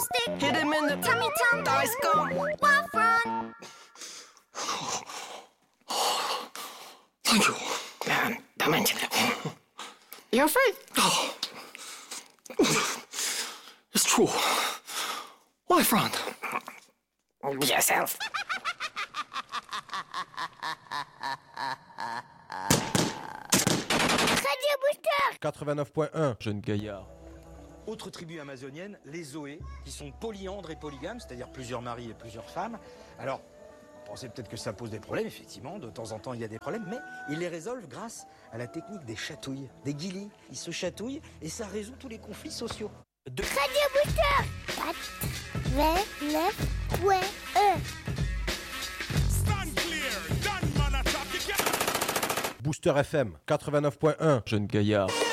drumstick. Hit him in the tummy tum. dice gum. Waff run. Thank you. Man, don't mention it. You're afraid? Oh. It's true. Why front? Yourself. Radio Booster. 89.1, jeune gaillard. Autre tribu amazonienne, les Zoé, qui sont polyandres et polygames, c'est-à-dire plusieurs maris et plusieurs femmes. Alors, vous pensez peut-être que ça pose des problèmes, effectivement, de temps en temps il y a des problèmes, mais ils les résolvent grâce à la technique des chatouilles, des guilis. Ils se chatouillent et ça résout tous les conflits sociaux. Radio Booster. 89.1. Stand clear, done man attack. Booster FM 89.1, jeune gaillard.